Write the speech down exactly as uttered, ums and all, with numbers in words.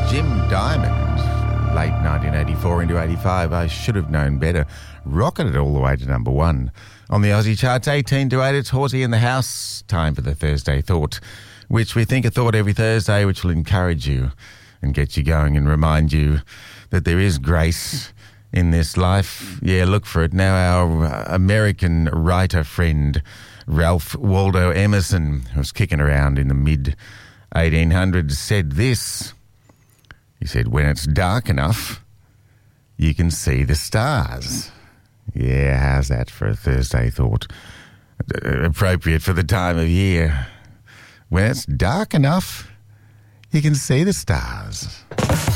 Jim Diamond, late nineteen eighty-four into eighty-five. I should have known better. Rocketed all the way to number one. On the Aussie charts, eighteen to eight, it's Horsey in the House. Time for the Thursday Thought, which we think a thought every Thursday which will encourage you and get you going and remind you that there is grace in this life. Yeah, look for it. Now our American writer friend Ralph Waldo Emerson, who was kicking around in the mid eighteen hundreds, said this. He said, when it's dark enough, you can see the stars. Yeah, how's that for a Thursday thought? Appropriate for the time of year. When it's dark enough, you can see the stars.